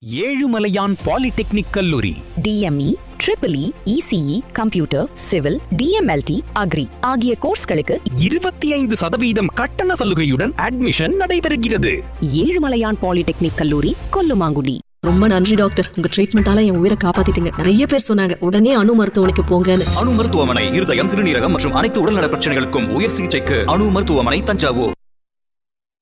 Ezhumalaiyan polytechnic கல்லூரி DME, EEE, ECE, computer, civil, DMLT, agri ஆகிய கோர்ஸ்களுக்கு 25% கட்டண சலுகையுடன் அட்மிஷன் நடைபெறுகிறது. ஏழுமலையான் பாலிடெக்னிக் கல்லூரி, கொல்லுமாங்குடி. ரொம்ப நன்றி டாக்டர், உங்க ட்ரீட்மெண்டால என் உயிரை காப்பாத்திட்டீங்க. நிறைய பேர் சொன்னாங்க உடனே அணு மருத்துவமனைக்கு போங்கன்னு. அணு மருத்துவமனை இருதயம், சிறுநீரகம் மற்றும் அனைத்து உடல்நல பிரச்சனைகளுக்கும் உயர் சிகிச்சைக்கு அணு மருத்துவமனை, தஞ்சாவூர்.